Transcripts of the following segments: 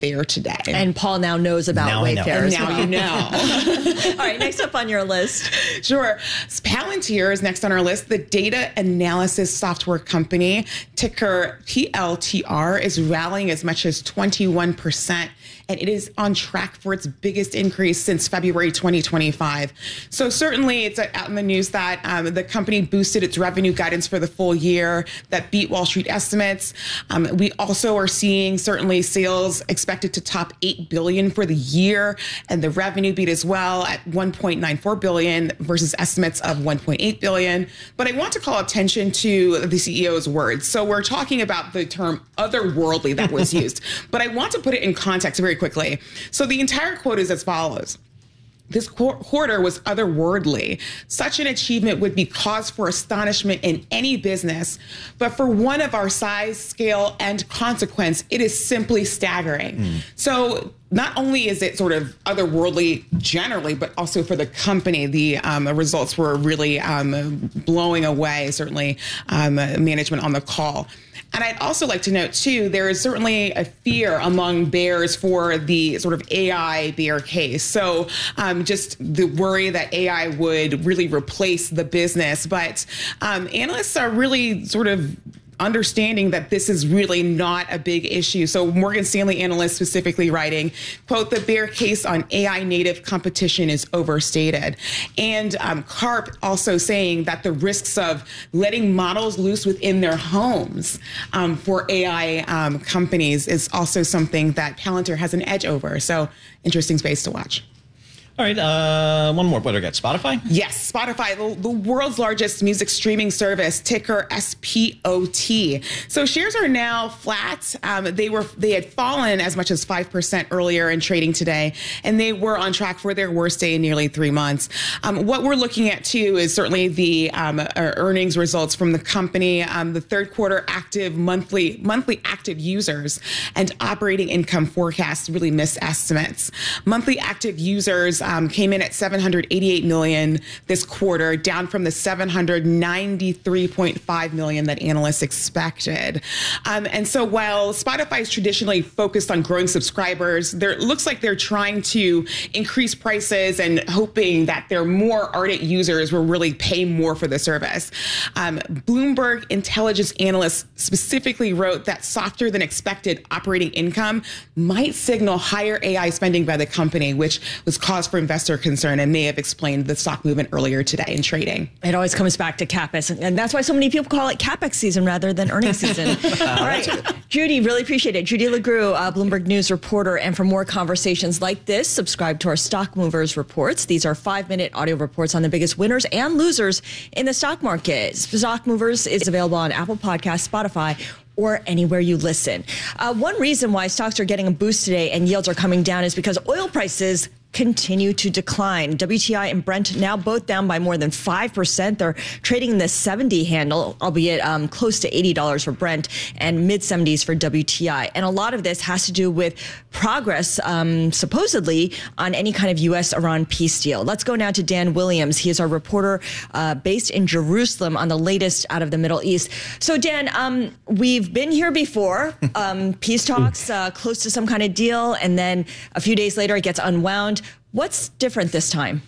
Bear today. And Paul now knows about Wayfair. And now you know. All right, next up on your list. Sure. Palantir is next on our list. The data analysis software company, ticker PLTR, is rallying as much as 21%. And it is on track for its biggest increase since February 2025. So certainly it's out in the news that the company boosted its revenue guidance for the full year that beat Wall Street estimates. We also are seeing certainly sales expected to top $8 billion for the year, and the revenue beat as well at $1.94 billion versus estimates of $1.8 billion. But I want to call attention to the CEO's words. So we're talking about the term otherworldly that was used, but I want to put it in context very quickly. So the entire quote is as follows. This quarter was otherworldly. Such an achievement would be cause for astonishment in any business. But for one of our size, scale, and consequence, it is simply staggering. So not only is it sort of otherworldly generally, but also for the company, the results were really blowing away, certainly management on the call. And I'd also like to note, too, there is certainly a fear among bears for the sort of AI bear case. So just the worry that AI would really replace the business. But analysts are really sort of understanding that this is really not a big issue. So Morgan Stanley analysts specifically writing, quote, the bear case on AI native competition is overstated. And CARP also saying that the risks of letting models loose within their homes for AI companies is also something that Palantir has an edge over. So interesting space to watch. All right, one more. What do I got? Spotify? Yes, Spotify, the world's largest music streaming service, ticker SPOT. So shares are now flat. They had fallen as much as 5% earlier in trading today, and they were on track for their worst day in nearly 3 months. What we're looking at too is certainly the earnings results from the company. The third quarter monthly active users and operating income forecasts really missed estimates. Monthly active users came in at 788 million this quarter, down from the 793.5 million that analysts expected. And so while Spotify is traditionally focused on growing subscribers, it looks like they're trying to increase prices and hoping that their more ardent users will really pay more for the service. Bloomberg intelligence analysts specifically wrote that softer than expected operating income might signal higher AI spending by the company, which was cause for investor concern and may have explained the stock movement earlier today in trading. It always comes back to CapEx, and that's why so many people call it CapEx season rather than earnings season. All right, Judy, really appreciate it. Judy LeGroux, Bloomberg News reporter, and for more conversations like this, subscribe to our Stock Movers reports. These are 5-minute audio reports on the biggest winners and losers in the stock market. Stock Movers is available on Apple Podcasts, Spotify, or anywhere you listen. One reason why stocks are getting a boost today and yields are coming down is because oil prices continue to decline. WTI and Brent now both down by more than 5%. They're trading in the 70 handle, albeit close to $80 for Brent and mid-70s for WTI. And a lot of this has to do with progress, supposedly, on any kind of U.S.-Iran peace deal. Let's go now to Dan Williams. He is our reporter based in Jerusalem on the latest out of the Middle East. So, Dan, we've been here before. Peace talks, close to some kind of deal, and then a few days later it gets unwound. What's different this time?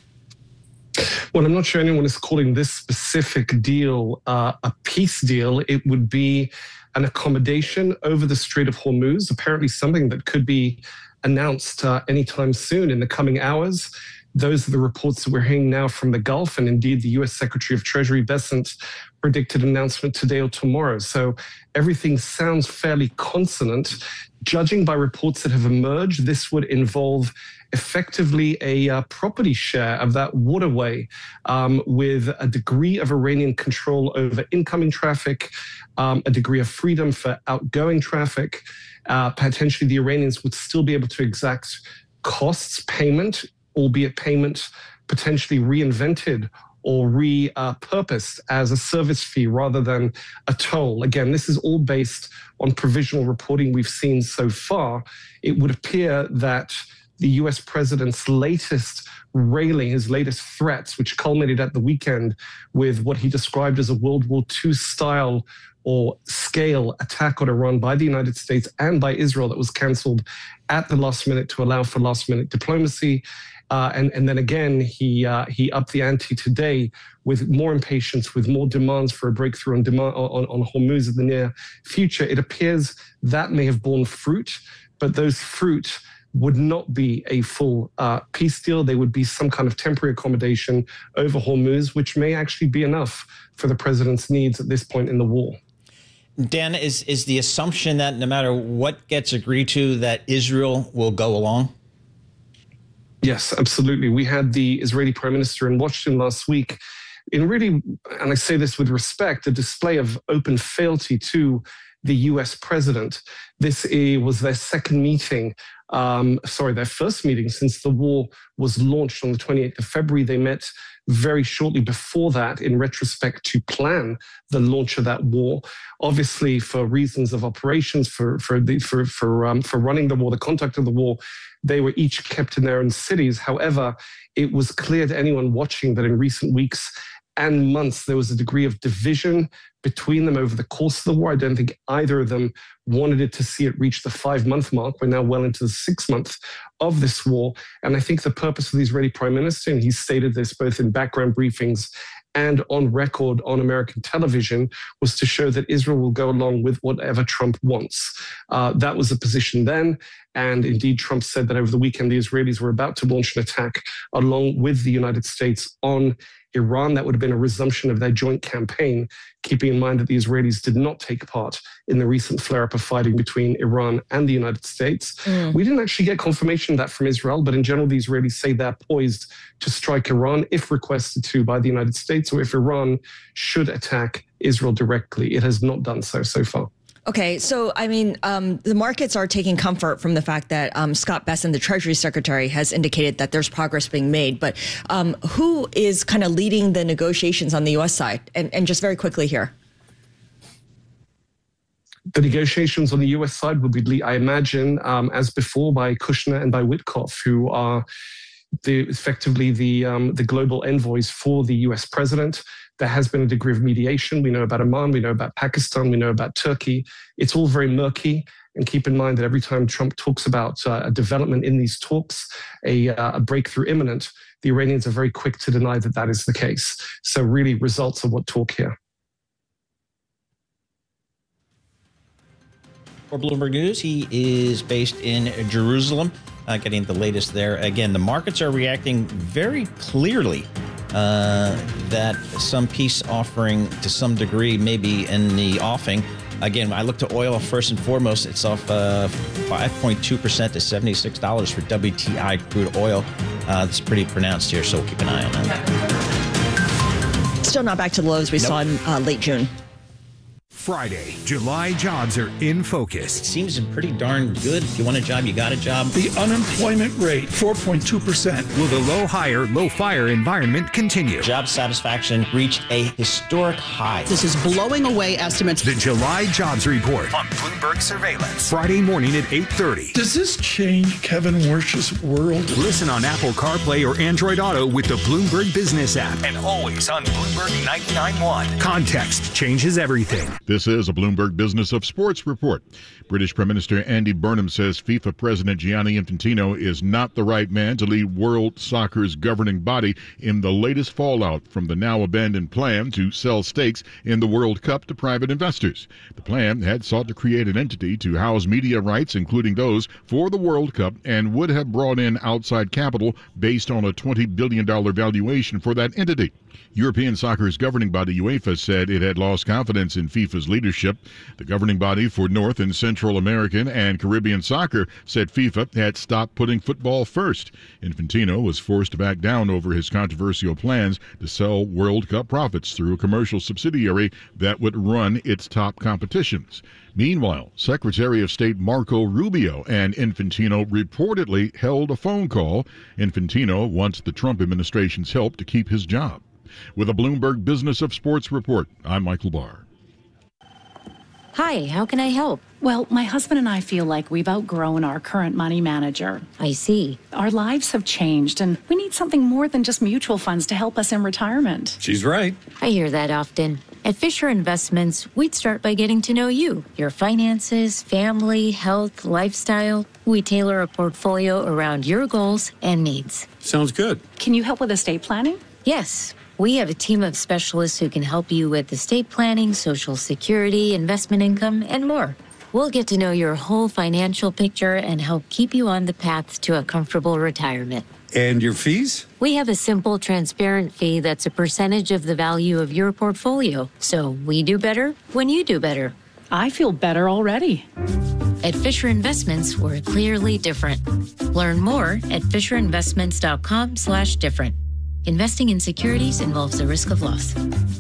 Well, I'm not sure anyone is calling this specific deal a peace deal. It would be an accommodation over the Strait of Hormuz, apparently something that could be announced anytime soon in the coming hours. Those are the reports that we're hearing now from the Gulf, and indeed the U.S. Secretary of Treasury Bessent predicted an announcement today or tomorrow. So everything sounds fairly consonant. Judging by reports that have emerged, this would involve effectively a property share of that waterway with a degree of Iranian control over incoming traffic, a degree of freedom for outgoing traffic. Potentially the Iranians would still be able to exact costs payment, albeit payment potentially reinvented or repurposed as a service fee rather than a toll. Again, this is all based on provisional reporting we've seen so far. It would appear that the US president's latest railing, his latest threats, which culminated at the weekend with what he described as a World War II style or scale attack on Iran by the United States and by Israel that was canceled at the last minute to allow for last minute diplomacy. And then again, he upped the ante today with more impatience, with more demands for a breakthrough on Hormuz in the near future. It appears that may have borne fruit, but those fruit would not be a full peace deal. They would be some kind of temporary accommodation over Hormuz, which may actually be enough for the president's needs at this point in the war. Dan, is the assumption that no matter what gets agreed to, that Israel will go along? Yes, absolutely. We had the Israeli prime minister in Washington last week in really, and I say this with respect, a display of open fealty to the US president. This was their second meeting, their first meeting since the war was launched on the 28th of February. They met very shortly before that in retrospect to plan the launch of that war. Obviously, for reasons of operations, for running the war, the conduct of the war, they were each kept in their own cities. However, it was clear to anyone watching that in recent weeks and months, there was a degree of division between them over the course of the war. I don't think either of them wanted it to see it reach the 5-month mark. We're now well into the 6th month of this war. And I think the purpose of the Israeli prime minister, and he stated this both in background briefings and on record on American television, was to show that Israel will go along with whatever Trump wants. That was the position then. And indeed, Trump said that over the weekend, the Israelis were about to launch an attack along with the United States on Iran. That would have been a resumption of their joint campaign, keeping in mind that the Israelis did not take part in the recent flare-up of fighting between Iran and the United States. We didn't actually get confirmation of that from Israel, but in general, the Israelis say they're poised to strike Iran if requested to by the United States, or if Iran should attack Israel directly. It has not done so far. Okay, so I mean, the markets are taking comfort from the fact that Scott Bessent, the Treasury Secretary, has indicated that there's progress being made. But who is kind of leading the negotiations on the U.S. side? And just very quickly here. The negotiations on the U.S. side would be, I imagine, as before, by Kushner and by Witkoff, who are effectively the global envoys for the U.S. president. There has been a degree of mediation. We know about Oman, we know about Pakistan, we know about Turkey. It's all very murky. And keep in mind that every time Trump talks about a development in these talks, a breakthrough imminent, the Iranians are very quick to deny that that is the case. So really, results are what talk here. For Bloomberg News, he is based in Jerusalem, getting the latest there. Again, the markets are reacting very clearly that some peace offering to some degree may be in the offing. Again, I look to oil first and foremost. It's off 5.2% to $76 for WTI crude oil. That's pretty pronounced here, so we'll keep an eye on that. Still not back to the lows we saw in late June. Friday, July jobs are in focus. It seems pretty darn good. If you want a job, you got a job. The unemployment rate, 4.2%. Will the low hire, low fire environment continue? Job satisfaction reached a historic high. This is blowing away estimates. The July Jobs Report on Bloomberg Surveillance. Friday morning at 8:30. Does this change Kevin Warsh's world? Listen on Apple CarPlay or Android Auto with the Bloomberg Business app. And always on Bloomberg 99.1. Context changes everything. This is a Bloomberg Business of Sports report. British Prime Minister Andy Burnham says FIFA President Gianni Infantino is not the right man to lead World Soccer's governing body in the latest fallout from the now abandoned plan to sell stakes in the World Cup to private investors. The plan had sought to create an entity to house media rights, including those for the World Cup, and would have brought in outside capital based on a $20 billion valuation for that entity. European soccer's governing body UEFA said it had lost confidence in FIFA's leadership. The governing body for North and Central American and Caribbean soccer said FIFA had stopped putting football first. Infantino was forced to back down over his controversial plans to sell World Cup profits through a commercial subsidiary that would run its top competitions. Meanwhile, Secretary of State Marco Rubio and Infantino reportedly held a phone call. Infantino wants the Trump administration's help to keep his job. With a Bloomberg Business of Sports report, I'm Michael Barr. Hi, how can I help? Well, my husband and I feel like we've outgrown our current money manager. I see. Our lives have changed, and we need something more than just mutual funds to help us in retirement. She's right. I hear that often. At Fisher Investments, we'd start by getting to know you, your finances, family, health, lifestyle. We tailor a portfolio around your goals and needs. Sounds good. Can you help with estate planning? Yes, we have a team of specialists who can help you with estate planning, Social Security, investment income, and more. We'll get to know your whole financial picture and help keep you on the path to a comfortable retirement. And your fees? We have a simple, transparent fee that's a percentage of the value of your portfolio. So we do better when you do better. I feel better already. At Fisher Investments, we're clearly different. Learn more at fisherinvestments.com/different. Investing in securities involves the risk of loss.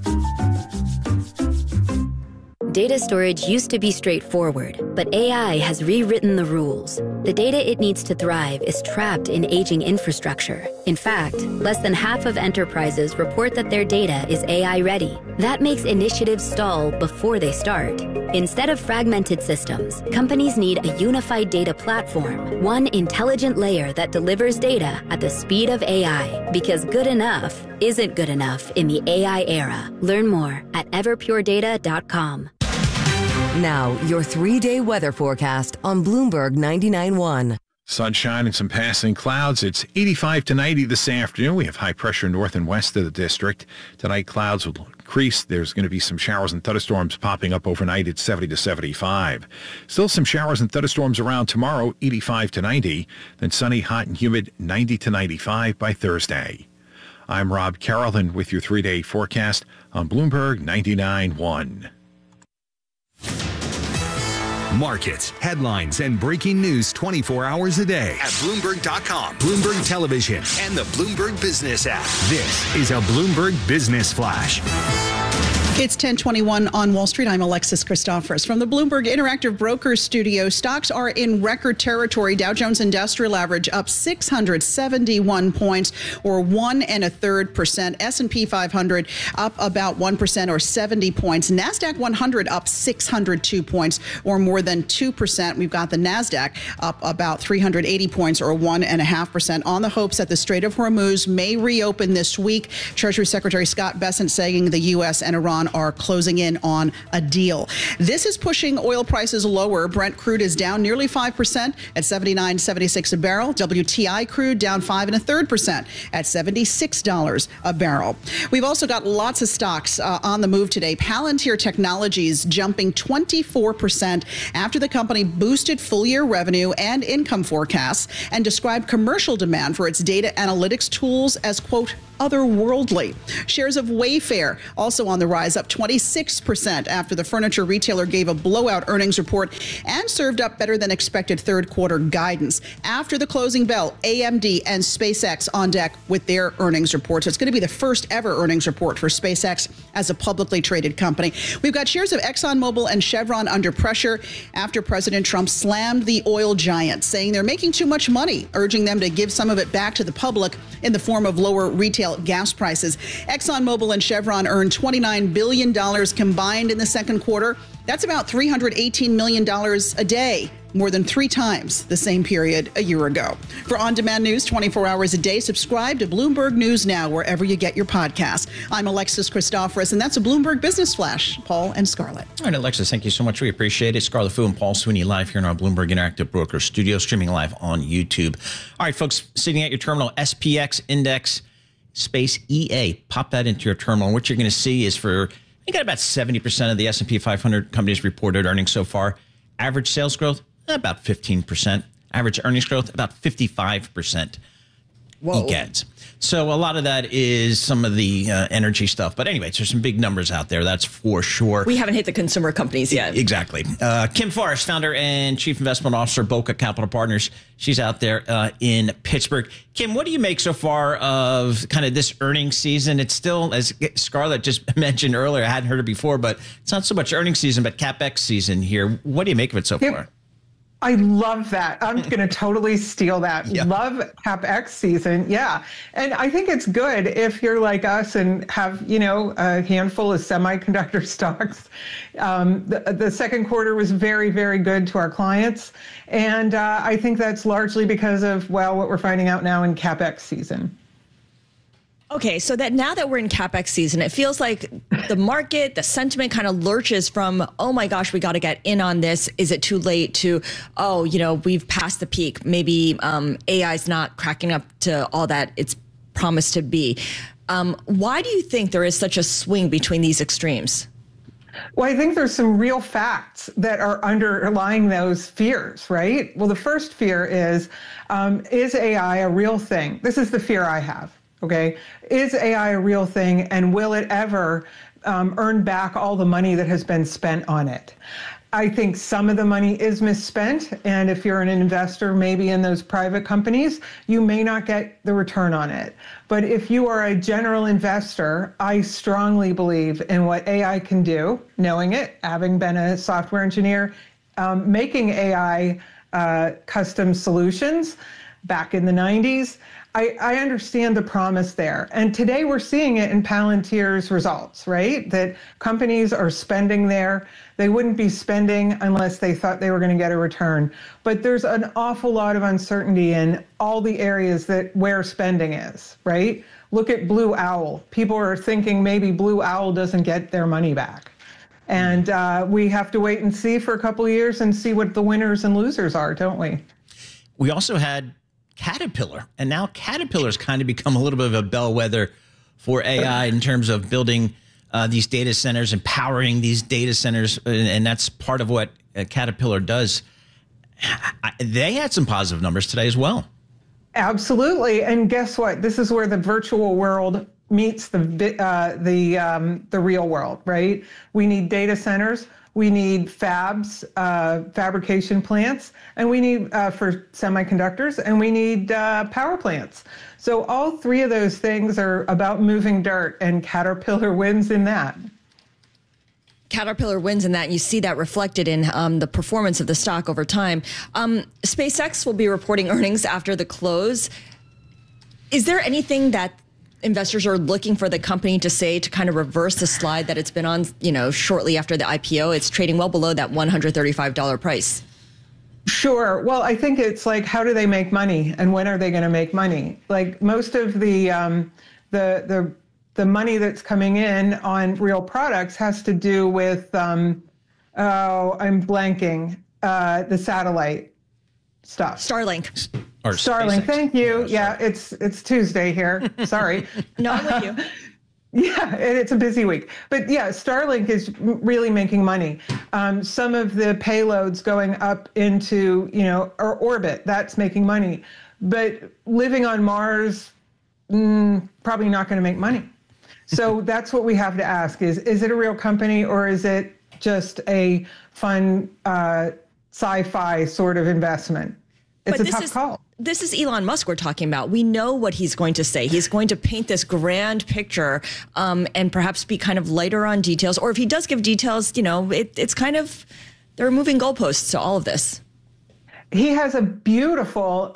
Data storage used to be straightforward, but AI has rewritten the rules. The data it needs to thrive is trapped in aging infrastructure. In fact, less than half of enterprises report that their data is AI ready. That makes initiatives stall before they start. Instead of fragmented systems, companies need a unified data platform, one intelligent layer that delivers data at the speed of AI, because good enough isn't good enough in the AI era. Learn more at everpuredata.com. Now, your 3-day weather forecast on Bloomberg 99.1. Sunshine and some passing clouds. It's 85 to 90 this afternoon. We have high pressure north and west of the district. Tonight, clouds will increase. There's going to be some showers and thunderstorms popping up overnight at 70 to 75. Still some showers and thunderstorms around tomorrow, 85 to 90. Then sunny, hot, and humid, 90 to 95 by Thursday. I'm Rob Carrollton with your 3-day forecast on Bloomberg 99.1. Markets, headlines, and breaking news 24 hours a day at Bloomberg.com, Bloomberg Television, and the Bloomberg Business app. This is a Bloomberg Business Flash. It's 10:21 on Wall Street. I'm Alexis Christoforous. From the Bloomberg Interactive Brokers studio, stocks are in record territory. Dow Jones Industrial Average up 671 points, or 1 1/3%. S&P 500 up about 1%, or 70 points. NASDAQ 100 up 602 points, or more than 2%. We've got the NASDAQ up about 380 points, or 1.5%, on the hopes that the Strait of Hormuz may reopen this week. Treasury Secretary Scott Bessent saying the U.S. and Iran are closing in on a deal. This is pushing oil prices lower. Brent crude is down nearly 5% at $79.76 a barrel. WTI crude down 5 1/3% at $76 a barrel. We've also got lots of stocks on the move today. Palantir Technologies jumping 24% after the company boosted full-year revenue and income forecasts and described commercial demand for its data analytics tools as, quote, otherworldly. Shares of Wayfair also on the rise, up 26% after the furniture retailer gave a blowout earnings report and served up better than expected third quarter guidance. After the closing bell, AMD and SpaceX on deck with their earnings reports. It's going to be the first ever earnings report for SpaceX as a publicly traded company. We've got shares of ExxonMobil and Chevron under pressure after President Trump slammed the oil giants, saying they're making too much money, urging them to give some of it back to the public in the form of lower retail gas prices. ExxonMobil and Chevron earned $29 billion combined in the second quarter. That's about $318 million a day, more than 3 times the same period a year ago. For on-demand news 24 hours a day, subscribe to Bloomberg News Now wherever you get your podcasts. I'm Alexis Christoforous, and that's a Bloomberg Business Flash. Paul and Scarlett. All right, Alexis, thank you so much. We appreciate it. Scarlett Fu and Paul Sweeney live here in our Bloomberg Interactive Brokers studio, streaming live on YouTube. All right, folks, sitting at your terminal, SPX index, space EA. Pop that into your terminal. And what you're going to see is you got about 70% of the S&P 500 companies reported earnings so far. Average sales growth, about 15%. Average earnings growth, about 55%. ECADS. So a lot of that is some of the energy stuff. But anyway, there's some big numbers out there, that's for sure. We haven't hit the consumer companies yet. Exactly. Kim Forrest, founder and chief investment officer, Boca Capital Partners. She's out there in Pittsburgh. Kim, what do you make so far of kind of this earnings season? It's still, as Scarlett just mentioned earlier, I hadn't heard it before, but it's not so much earnings season, but CapEx season here. What do you make of it so far? I love that. I'm going to totally steal that. Yeah. Love CapEx season. Yeah. And I think it's good if you're like us and have, a handful of semiconductor stocks. The second quarter was very, very good to our clients. And I think that's largely because of, what we're finding out now in CapEx season. Okay, so that now that we're in CapEx season, it feels like the market, the sentiment kind of lurches from, oh my gosh, we got to get in on this. Is it too late to, oh, we've passed the peak. Maybe AI is not cracking up to all that it's promised to be. Why do you think there is such a swing between these extremes? Well, I think there's some real facts that are underlying those fears, right? Well, the first fear is AI a real thing? This is the fear I have. Okay, is AI a real thing, and will it ever earn back all the money that has been spent on it? I think some of the money is misspent, and if you're an investor, maybe in those private companies, you may not get the return on it. But if you are a general investor, I strongly believe in what AI can do, knowing it, having been a software engineer, making AI custom solutions back in the 90s. I understand the promise there. And today we're seeing it in Palantir's results, right? That companies are spending there. They wouldn't be spending unless they thought they were going to get a return. But there's an awful lot of uncertainty in all the areas where spending is, right? Look at Blue Owl. People are thinking maybe Blue Owl doesn't get their money back. And we have to wait and see for a couple of years and see what the winners and losers are, don't we? We also had Caterpillar, and now Caterpillar's kind of become a little bit of a bellwether for AI in terms of building these data centers, empowering these data centers, and that's part of what Caterpillar does. They had some positive numbers today as well. Absolutely, and guess what? This is where the virtual world meets the real world, right? We need data centers. We need fabs, fabrication plants, and we need for semiconductors, and we need power plants. So all three of those things are about moving dirt, and Caterpillar wins in that. Caterpillar wins in that, and you see that reflected in the performance of the stock over time. SpaceX will be reporting earnings after the close. Is there anything that investors are looking for the company to say to kind of reverse the slide that it's been on, shortly after the IPO? It's trading well below that $135 price. Sure. Well, I think it's like, how do they make money, and when are they going to make money? Like most of the money that's coming in on real products has to do with, I'm blanking, the satellite stuff. Starlink. Or Starlink, SpaceX. thank you. Yeah, it's Tuesday here. Sorry. No, I'm with you. Yeah, and it's a busy week. But yeah, Starlink is really making money. Some of the payloads going up into, or orbit, that's making money. But living on Mars, probably not going to make money. So that's what we have to ask is it a real company, or is it just a fun sci-fi sort of investment? It's a tough call. This is Elon Musk we're talking about. We know what he's going to say. He's going to paint this grand picture and perhaps be kind of lighter on details. Or if he does give details, it's kind of, there are moving goalposts to all of this. He has a beautiful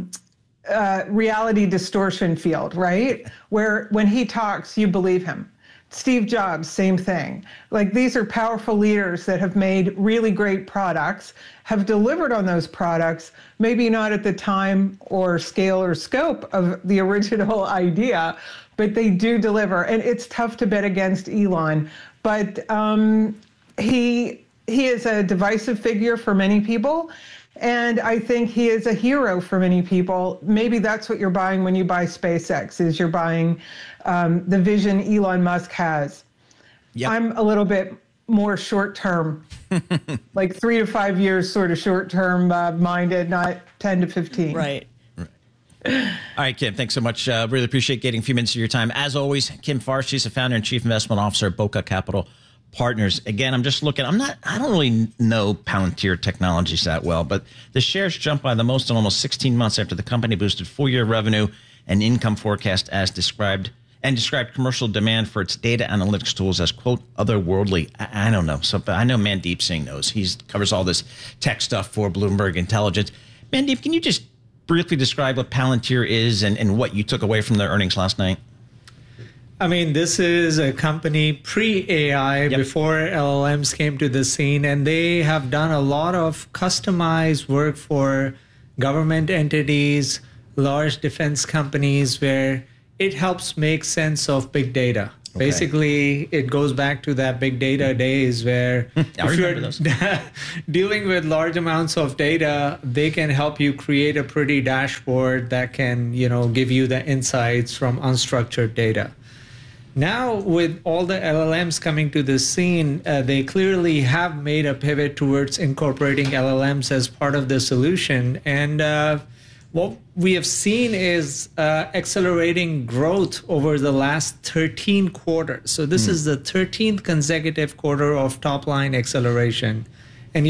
reality distortion field, right? Where when he talks, you believe him. Steve Jobs, same thing. Like, these are powerful leaders that have made really great products, have delivered on those products, maybe not at the time or scale or scope of the original idea, but they do deliver. And it's tough to bet against Elon, but he is a divisive figure for many people. And I think he is a hero for many people. Maybe that's what you're buying when you buy SpaceX, is you're buying the vision Elon Musk has. Yep. I'm a little bit more short-term, like 3 to 5 years sort of short-term minded, not 10 to 15. Right. All right, Kim, thanks so much. Really appreciate getting a few minutes of your time. As always, Kim Farr, she's the founder and chief investment officer at Boca Capital Partners. Again, I'm just looking, I don't really know Palantir Technologies that well, but the shares jumped by the most in almost 16 months after the company boosted full-year revenue and income forecast as described commercial demand for its data analytics tools as, quote, otherworldly. I don't know. So, but I know Mandeep Singh knows. He covers all this tech stuff for Bloomberg Intelligence. Mandeep, can you just briefly describe what Palantir is and what you took away from their earnings last night? I mean, this is a company pre-AI, before LLMs came to the scene, and they have done a lot of customized work for government entities, large defense companies, where it helps make sense of big data. Basically, it goes back to that big data days where if you're dealing with large amounts of data, they can help you create a pretty dashboard that can, give you the insights from unstructured data. Now, with all the LLMs coming to the scene, they clearly have made a pivot towards incorporating LLMs as part of the solution. And what we have seen is accelerating growth over the last 13 quarters. So this is the 13th consecutive quarter of top line acceleration. And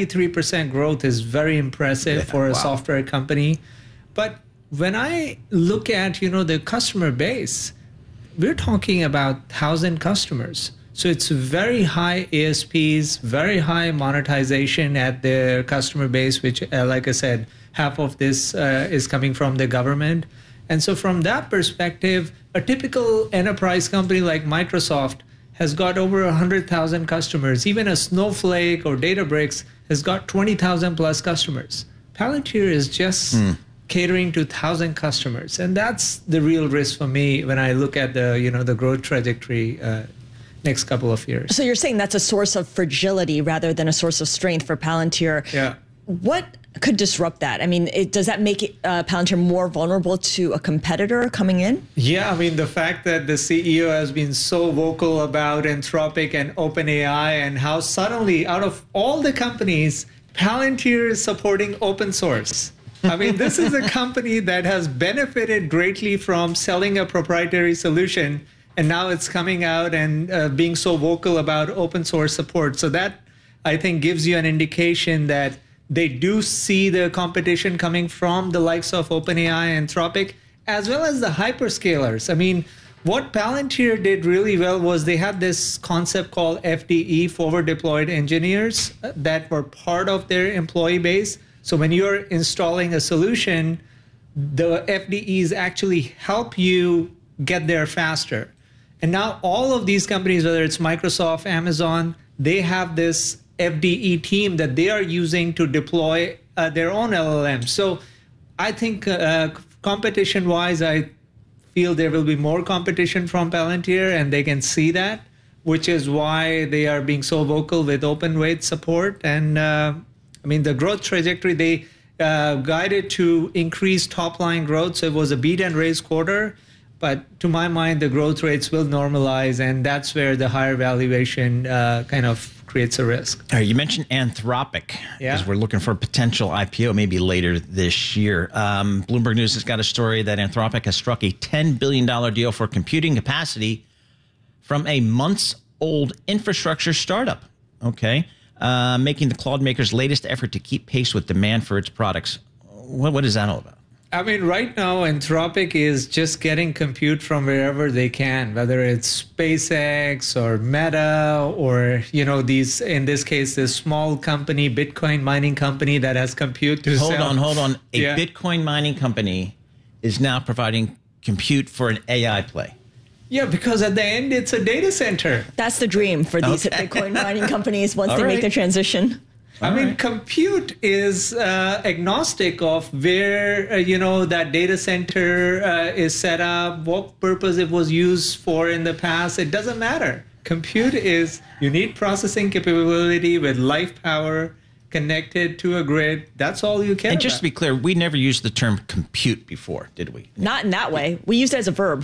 93% growth is very impressive for a software company. But when I look at, the customer base, we're talking about 1,000 customers. So it's very high ASPs, very high monetization at their customer base, which, like I said, half of this is coming from the government. And so from that perspective, a typical enterprise company like Microsoft has got over 100,000 customers. Even a Snowflake or Databricks has got 20,000 plus customers. Palantir is just catering to 1,000 customers. And that's the real risk for me when I look at the growth trajectory next couple of years. So you're saying that's a source of fragility rather than a source of strength for Palantir. Yeah. What could disrupt that? I mean, does that make Palantir more vulnerable to a competitor coming in? Yeah, I mean, the fact that the CEO has been so vocal about Anthropic and OpenAI and how suddenly, out of all the companies, Palantir is supporting open source. I mean, this is a company that has benefited greatly from selling a proprietary solution, and now it's coming out and being so vocal about open source support. So that, I think, gives you an indication that they do see the competition coming from the likes of OpenAI and Anthropic, as well as the hyperscalers. I mean, what Palantir did really well was they had this concept called FDE, forward deployed engineers, that were part of their employee base. So when you're installing a solution, the FDEs actually help you get there faster. And now all of these companies, whether it's Microsoft, Amazon, they have this FDE team that they are using to deploy their own LLM. So I think competition-wise, I feel there will be more competition from Palantir, and they can see that, which is why they are being so vocal with open weight support. And I mean, the growth trajectory, they guided to increase top-line growth. So it was a beat and raise quarter. But to my mind, the growth rates will normalize, and that's where the higher valuation kind of creates a risk. All right, you mentioned Anthropic, because we're looking for a potential IPO maybe later this year. Bloomberg News has got a story that Anthropic has struck a $10 billion deal for computing capacity from a months-old infrastructure startup, making the Claude maker's latest effort to keep pace with demand for its products. What is that all about? I mean, right now, Anthropic is just getting compute from wherever they can, whether it's SpaceX or Meta or, these, in this case, this small company, Bitcoin mining company that has compute to sell. Hold on. A Bitcoin mining company is now providing compute for an AI play. Yeah, because at the end, it's a data center. That's the dream for these Bitcoin mining companies once they make the transition. I mean, compute is agnostic of where, that data center is set up, what purpose it was used for in the past. It doesn't matter. Compute is, you need processing capability with live power connected to a grid. That's all you care about. And just to be clear, we never used the term compute before, did we? Not in that way. We used it as a verb.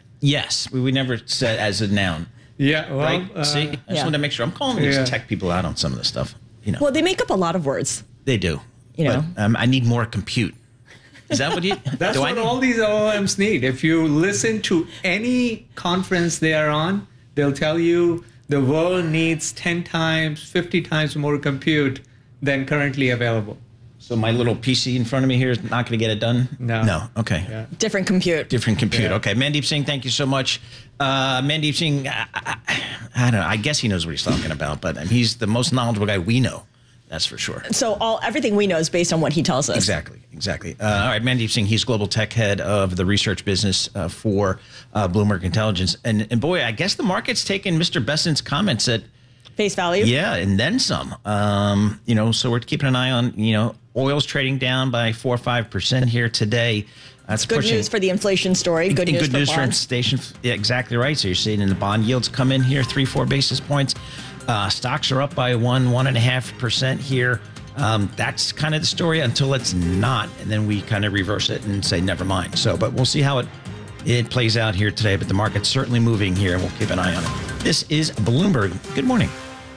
Yes, we never said as a noun. Yeah, well, right? See, I just wanted to make sure. I'm calling these tech people out on some of this stuff. Well, they make up a lot of words. They do. But, I need more compute. Is that what you? That's what all these LLMs need. If you listen to any conference they are on, they'll tell you the world needs 10 times, 50 times more compute than currently available. So my little PC in front of me here is not going to get it done? No. Okay. Yeah. Different compute. Yeah. Okay. Mandeep Singh, thank you so much. Mandeep Singh, I don't know. I guess he knows what he's talking about, but he's the most knowledgeable guy we know. That's for sure. So everything we know is based on what he tells us. Exactly. All right, Mandeep Singh, he's global tech head of the research business for Bloomberg Intelligence. And boy, I guess the market's taken Mr. Besson's comments that Face value. Yeah, and then some. So we're keeping an eye on, oil's trading down by 4 or 5% here today. That's good news for the inflation story. Good news for inflation. Yeah, exactly right. So you're seeing in the bond yields come in here 3-4 basis points. Stocks are up by 1.5% here. That's kind of the story until it's not, and then we kind of reverse it and say never mind. But we'll see how it plays out here today. But the market's certainly moving here, and we'll keep an eye on it. This is Bloomberg. Good morning.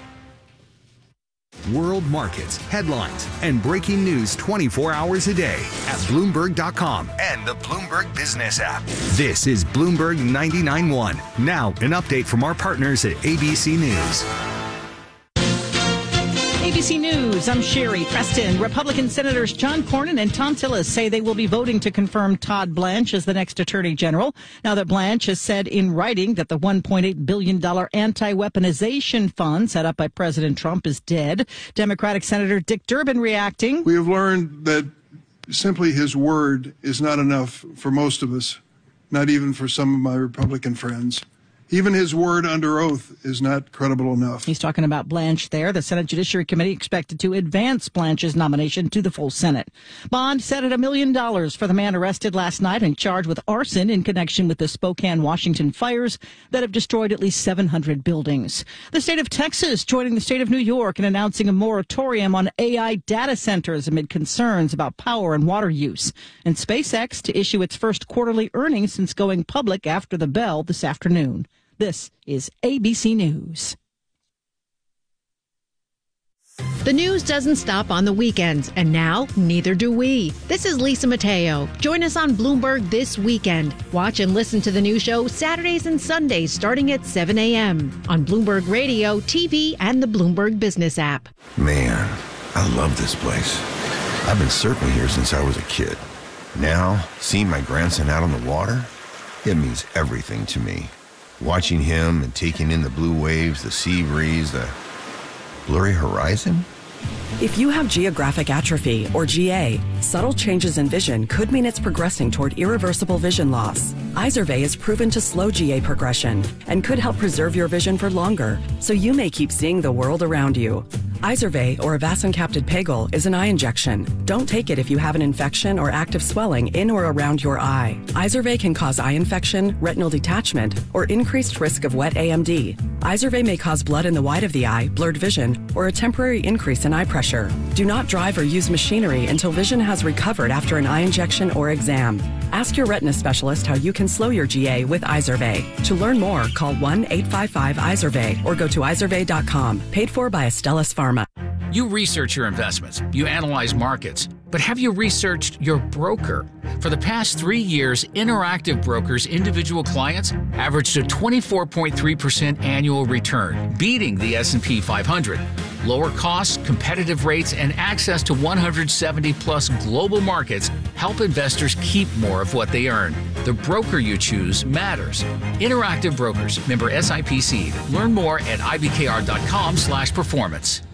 World markets, headlines, and breaking news 24 hours a day at Bloomberg.com and the Bloomberg Business app. This is Bloomberg 99.1. Now, an update from our partners at ABC News. ABC News, I'm Sherry Preston. Republican Senators John Cornyn and Thom Tillis say they will be voting to confirm Todd Blanche as the next Attorney General, now that Blanche has said in writing that the $1.8 billion anti-weaponization fund set up by President Trump is dead. Democratic Senator Dick Durbin reacting. We have learned that simply his word is not enough for most of us, not even for some of my Republican friends. Even his word under oath is not credible enough. He's talking about Blanche there. The Senate Judiciary Committee expected to advance Blanche's nomination to the full Senate. Bond set at $1 million for the man arrested last night and charged with arson in connection with the Spokane, Washington fires that have destroyed at least 700 buildings. The state of Texas joining the state of New York in announcing a moratorium on AI data centers amid concerns about power and water use. And SpaceX to issue its first quarterly earnings since going public after the bell this afternoon. This is ABC News. The news doesn't stop on the weekends, and now neither do we. This is Lisa Mateo. Join us on Bloomberg this weekend. Watch and listen to the new show Saturdays and Sundays starting at 7 a.m. on Bloomberg Radio, TV, and the Bloomberg Business app. Man, I love this place. I've been surfing here since I was a kid. Now, seeing my grandson out on the water, it means everything to me. Watching him and taking in the blue waves, the sea breeze, the blurry horizon. If you have geographic atrophy, or GA, subtle changes in vision could mean it's progressing toward irreversible vision loss. Izervay is proven to slow GA progression and could help preserve your vision for longer, so you may keep seeing the world around you. Izervay, or avacincaptad pegol, is an eye injection. Don't take it if you have an infection or active swelling in or around your eye. Izervay can cause eye infection, retinal detachment, or increased risk of wet AMD. Izervay may cause blood in the white of the eye, blurred vision, or a temporary increase in eye pressure. Do not drive or use machinery until vision has recovered after an eye injection or exam. Ask your retina specialist how you can slow your GA with Izervay. To learn more, call 1-855-IZERVAY or go to izervay.com. Paid for by Astellas Pharma. You research your investments, you analyze markets, but have you researched your broker? For the past 3 years, Interactive Brokers' individual clients averaged a 24.3% annual return, beating the S&P 500. Lower costs, competitive rates, and access to 170-plus global markets help investors keep more of what they earn. The broker you choose matters. Interactive Brokers, member SIPC. Learn more at ibkr.com/performance.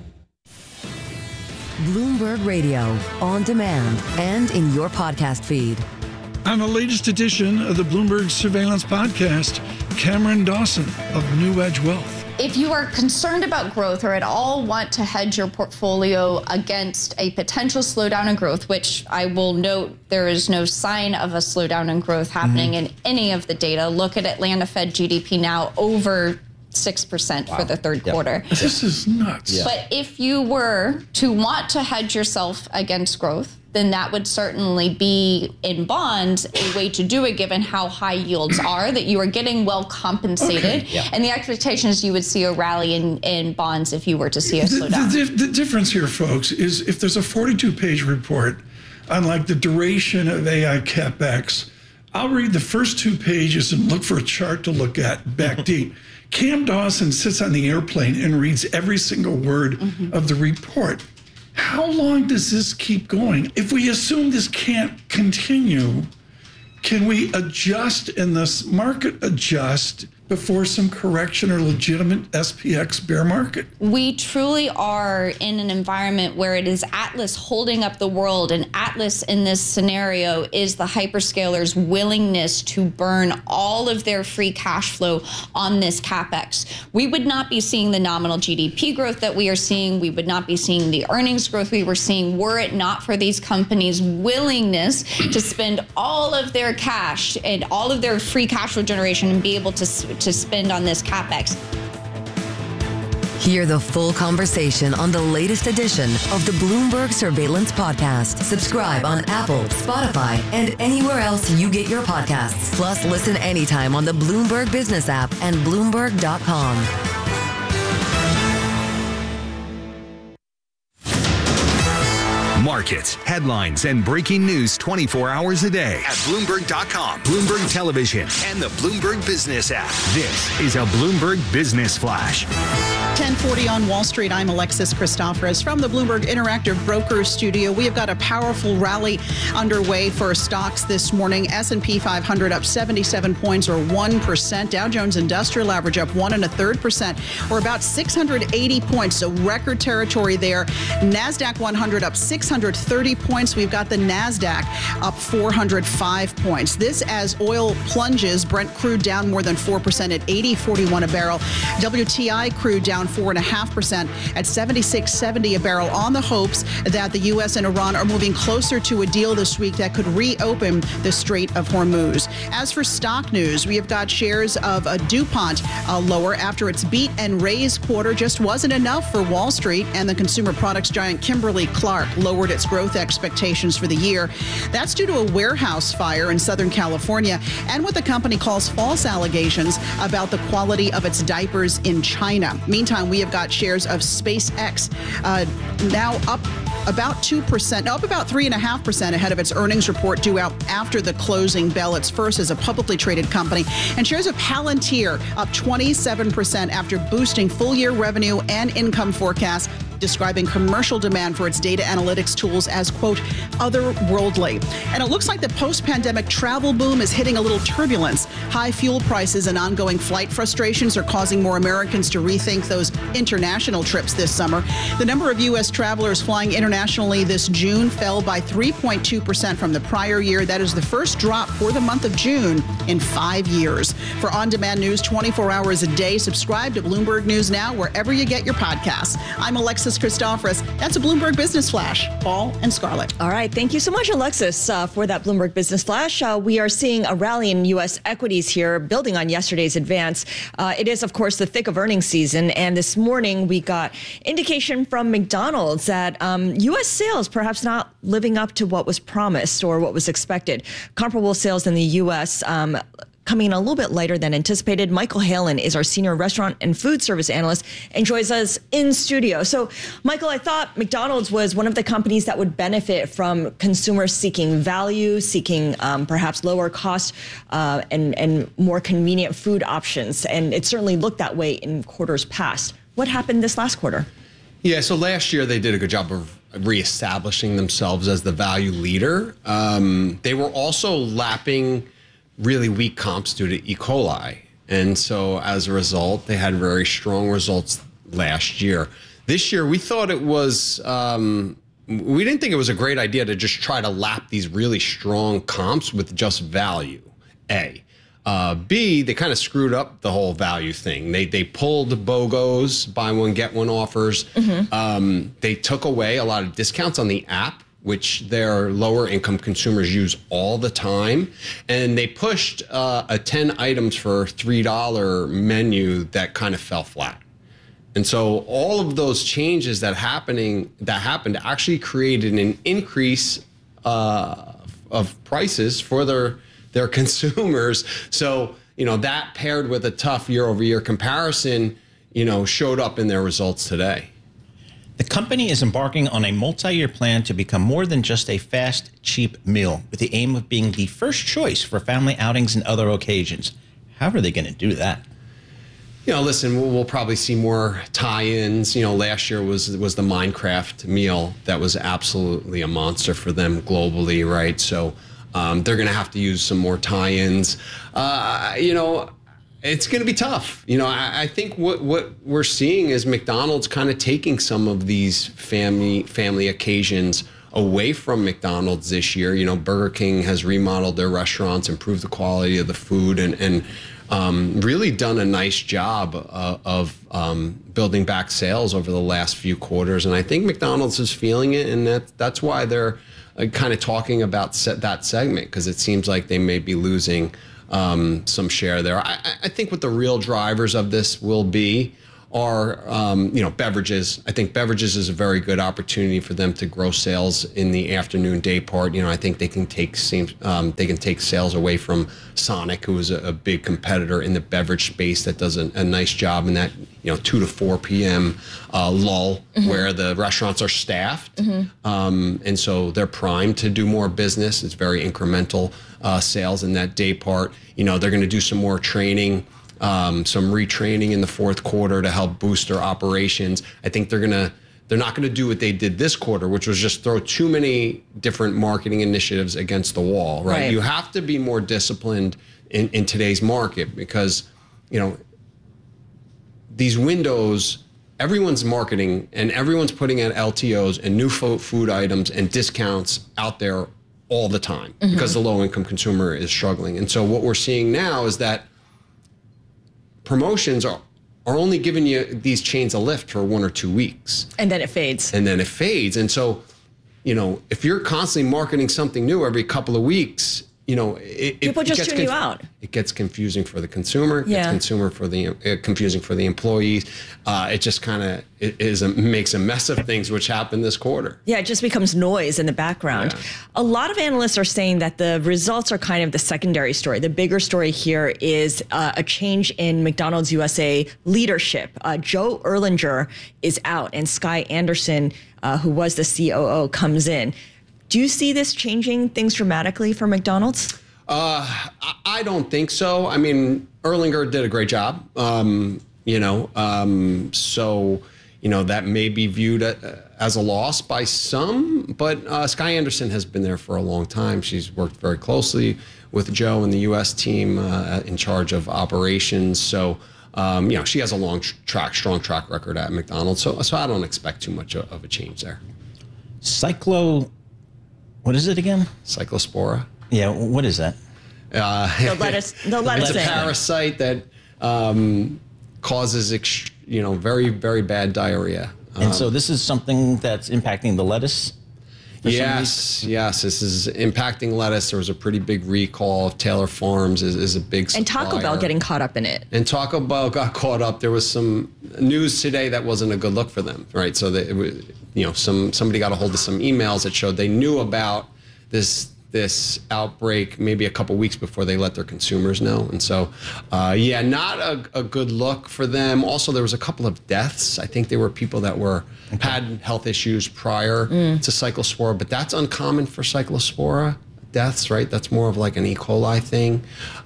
Bloomberg Radio, on demand and in your podcast feed. On the latest edition of the Bloomberg Surveillance Podcast, Cameron Dawson of New Edge Wealth. If you are concerned about growth or at all want to hedge your portfolio against a potential slowdown in growth, which I will note there is no sign of a slowdown in growth happening in any of the data. Look at Atlanta Fed GDP now over 6% for the third quarter. This is nuts. But if you were to want to hedge yourself against growth, then that would certainly be in bonds a way to do it, given how high yields are, that you are getting well compensated. And the expectation is you would see a rally in bonds if you were to see a slowdown. The difference here, folks, is if there's a 42-page report on like the duration of AI CapEx, I'll read the first 2 pages and look for a chart to look at back deep. Cam Dawson sits on the airplane and reads every single word of the report. How long does this keep going? If we assume this can't continue, can we adjust and this market adjust before some correction or legitimate SPX bear market? We truly are in an environment where it is Atlas holding up the world, and Atlas in this scenario is the hyperscalers' willingness to burn all of their free cash flow on this CapEx. We would not be seeing the nominal GDP growth that we are seeing. We would not be seeing the earnings growth we were seeing were it not for these companies' willingness to spend all of their cash and all of their free cash flow generation and be able to spend on this CapEx. Hear the full conversation on the latest edition of the Bloomberg Surveillance Podcast. Subscribe on Apple, Spotify, and anywhere else you get your podcasts. Plus, listen anytime on the Bloomberg Business app and Bloomberg.com. Markets, headlines, and breaking news 24 hours a day at Bloomberg.com, Bloomberg Television, and the Bloomberg Business app. This is a Bloomberg Business Flash. 10:40 on Wall Street. I'm Alexis Christoforous from the Bloomberg Interactive Brokers Studio. We have got a powerful rally underway for stocks this morning. S&P 500 up 77 points, or 1%. Dow Jones Industrial Average up 1 1/3%, or about 680 points. So record territory there. NASDAQ 100 up 630 points. We've got the NASDAQ up 405 points. This as oil plunges. Brent crude down more than 4% at $80.41 a barrel. WTI crude down 4.5% at $76.70 a barrel, on the hopes that the U.S. and Iran are moving closer to a deal this week that could reopen the Strait of Hormuz. As for stock news, we have got shares of DuPont lower after its beat and raise quarter just wasn't enough for Wall Street, and the consumer products giant Kimberly-Clark lowered its growth expectations for the year. That's due to a warehouse fire in Southern California and what the company calls false allegations about the quality of its diapers in China. Meantime, we have got shares of SpaceX now up about 2%, up about 3.5% ahead of its earnings report due out after the closing bell. It's first as a publicly traded company. And shares of Palantir up 27% after boosting full-year revenue and income forecasts, describing commercial demand for its data analytics tools as, quote, otherworldly. And it looks like the post-pandemic travel boom is hitting a little turbulence. High fuel prices and ongoing flight frustrations are causing more Americans to rethink those international trips this summer. The number of U.S. travelers flying internationally this June fell by 3.2% from the prior year. That is the first drop for the month of June in 5 years. For on-demand news 24 hours a day, subscribe to Bloomberg News Now wherever you get your podcasts. I'm Alexis Christoforous. That's a Bloomberg Business Flash. Paul and Scarlett. All right. Thank you so much, Alexis, for that Bloomberg Business Flash. We are seeing a rally in U.S. equities here, building on yesterday's advance. It is, of course, the thick of earnings season. And this morning, we got indication from McDonald's that U.S. sales perhaps not living up to what was promised or what was expected. Comparable sales in the U.S. Coming in a little bit lighter than anticipated. Michael Halen is our senior restaurant and food service analyst and joins us in studio. So, Michael, I thought McDonald's was one of the companies that would benefit from consumers seeking value, seeking perhaps lower cost and more convenient food options. And it certainly looked that way in quarters past. What happened this last quarter? Yeah, so last year they did a good job of reestablishing themselves as the value leader. They were also lapping really weak comps due to E. coli. And so as a result, they had very strong results last year. This year, we thought it was, we didn't think it was a great idea to just try to lap these really strong comps with just value, A. B, they kind of screwed up the whole value thing. They pulled BOGOs, buy one, get one offers. Mm-hmm. They took away a lot of discounts on the app, which their lower income consumers use all the time. And they pushed a 10 items for $3 menu that kind of fell flat. And so all of those changes that happened actually created an increase of prices for their consumers. So, that paired with a tough year-over-year comparison, showed up in their results today. The company is embarking on a multi-year plan to become more than just a fast, cheap meal, with the aim of being the first choice for family outings and other occasions. How are they going to do that? Listen, we'll probably see more tie-ins. Last year was the Minecraft meal that was absolutely a monster for them globally, right? So they're going to have to use some more tie-ins. it's going to be tough. You know, I think what we're seeing is McDonald's kind of taking some of these family occasions away from McDonald's this year. You know, Burger King has remodeled their restaurants, improved the quality of the food, and really done a nice job of building back sales over the last few quarters. And I think McDonald's is feeling it, and that's why they're kind of talking about that segment, because it seems like they may be losing some share there. I think what the real drivers of this will be are, beverages. I think beverages is a very good opportunity for them to grow sales in the afternoon day part. You know, I think they can take sales away from Sonic, who is a big competitor in the beverage space that does a nice job in that 2 to 4 p.m. Lull, where the restaurants are staffed, and so they're primed to do more business. It's very incremental sales in that day part. You know, they're going to do some more training. Some retraining in the fourth quarter to help boost their operations. I think they're not going to do what they did this quarter, which was just throw too many different marketing initiatives against the wall, right? You have to be more disciplined in today's market, because, these windows, everyone's marketing and everyone's putting out LTOs and new food items and discounts out there all the time because the low-income consumer is struggling. And so what we're seeing now is that promotions are only giving you these chains a lift for 1 or 2 weeks. And then it fades. And so, if you're constantly marketing something new every couple of weeks, people just tune you out. It gets confusing for the consumer. It gets confusing for the employees. It just kind of makes a mess of things, which happened this quarter. Yeah, it just becomes noise in the background. Yeah. A lot of analysts are saying that the results are kind of the secondary story. The bigger story here is a change in McDonald's USA leadership. Joe Erlinger is out, and Skye Anderson, who was the COO, comes in. Do you see this changing things dramatically for McDonald's? I don't think so. I mean, Erlinger did a great job. So that may be viewed as a loss by some, but Skye Anderson has been there for a long time. She's worked very closely with Joe and the U.S. team in charge of operations. So, she has a strong track record at McDonald's. So I don't expect too much of a change there. What is it again? Cyclospora. Yeah, what is that? They'll let us It's a parasite that causes, very, very bad diarrhea. And so this is something that's impacting the lettuce? Yes. This is impacting lettuce. There was a pretty big recall. Taylor Farms is a big supplier. And Taco Bell getting caught up in it. And Taco Bell got caught up. There was some news today that wasn't a good look for them, right? So somebody got a hold of some emails that showed they knew about this outbreak maybe a couple weeks before they let their consumers know. And so, not a good look for them. Also, there was a couple of deaths. I think there were people that had health issues prior to Cyclospora, but that's uncommon for Cyclospora deaths, right? That's more of like an E. coli thing.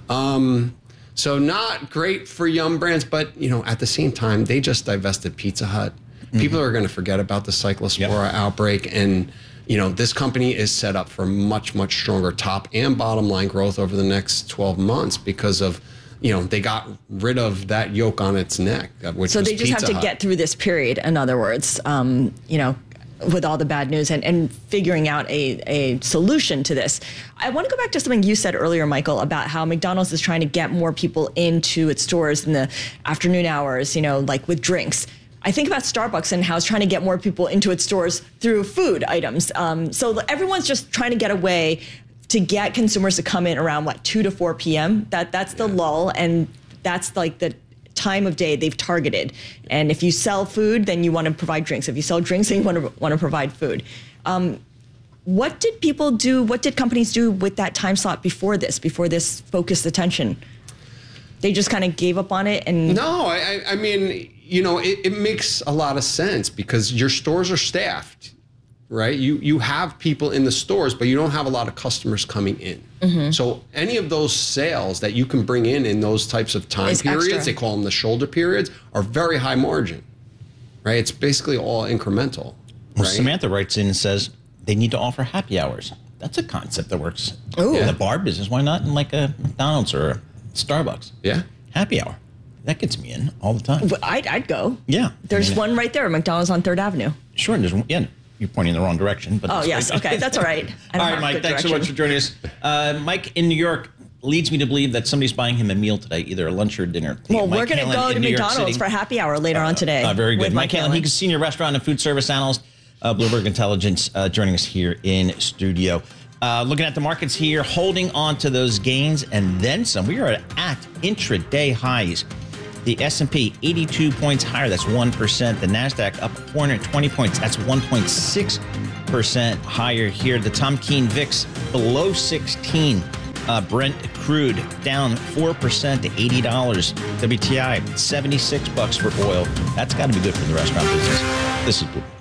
So not great for Yum Brands, but at the same time, they just divested Pizza Hut. People are going to forget about the Cyclospora outbreak, and this company is set up for much, much stronger top and bottom line growth over the next 12 months because of, they got rid of that yoke on its neck, which so was they just Pizza have to Hut. get through this period, in other words, with all the bad news and figuring out a solution to this. I want to go back to something you said earlier, Michael, about how McDonald's is trying to get more people into its stores in the afternoon hours, like with drinks. I think about Starbucks and how it's trying to get more people into its stores through food items. So everyone's just trying to get a way to get consumers to come in around 2 to 4 p.m. That's the lull, and that's like the time of day they've targeted. And if you sell food, then you want to provide drinks. If you sell drinks, then you want to provide food. What did people do? What did companies do with that time slot before this focused attention? They just kind of gave up on it? And no, I mean, it makes a lot of sense because your stores are staffed, right? You have people in the stores, but you don't have a lot of customers coming in. So any of those sales that you can bring in those types of time periods, extra. They call them the shoulder periods, are very high margin, right? It's basically all incremental. Well, right? Samantha writes in and says they need to offer happy hours. That's a concept that works in the bar business. Why not in like a McDonald's or a Starbucks? Yeah. Happy hour. That gets me in all the time. I'd go. Yeah. There's one right there, McDonald's on 3rd Avenue. Sure, there's one. Yeah, you're pointing in the wrong direction. But oh, yes. Okay, that's all right. All right, Mike, thanks so much for joining us. Mike in New York leads me to believe that somebody's buying him a meal today, either a lunch or dinner. Well, we're going to go to McDonald's for happy hour later on today. Very good. Mike Halen, he's a senior restaurant and food service analyst, Bloomberg Intelligence, joining us here in studio. Looking at the markets here, holding on to those gains and then some. We are at intraday highs. The S&P 82 points higher, that's 1%. The NASDAQ up 420 points, that's 1.6% higher here. The Tom Keene VIX below 16. Brent crude down 4% to $80. WTI $76 for oil. That's got to be good for the restaurant business. This is Bloomberg.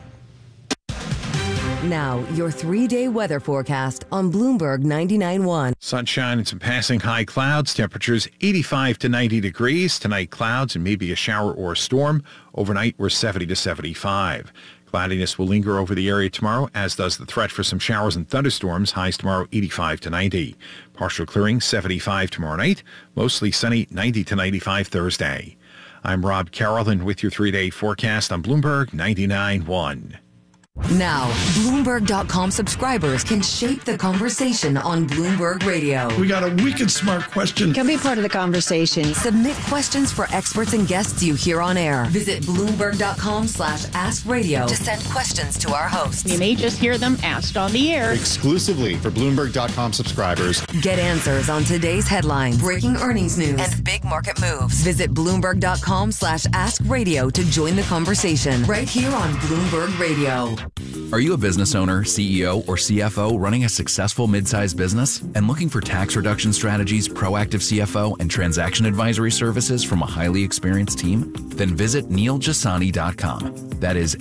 Now, your 3-day weather forecast on Bloomberg 99.1. Sunshine and some passing high clouds. Temperatures 85 to 90 degrees. Tonight, clouds and maybe a shower or a storm. Overnight, we're 70 to 75. Cloudiness will linger over the area tomorrow, as does the threat for some showers and thunderstorms. Highs tomorrow 85 to 90. Partial clearing 75 tomorrow night. Mostly sunny 90 to 95 Thursday. I'm Rob Carroll, and with your 3-day forecast on Bloomberg 99.1. Now, Bloomberg.com subscribers can shape the conversation on Bloomberg Radio. We got a wicked smart question. Can be part of the conversation. Submit questions for experts and guests you hear on air. Visit Bloomberg.com/askradio to send questions to our hosts. You may just hear them asked on the air. Exclusively for Bloomberg.com subscribers. Get answers on today's headlines, breaking earnings news, and big market moves. Visit Bloomberg.com/askradio to join the conversation right here on Bloomberg Radio. Are you a business owner, CEO, or CFO running a successful mid-sized business and looking for tax reduction strategies, proactive CFO, and transaction advisory services from a highly experienced team? Then visit NeilJasani.com. That is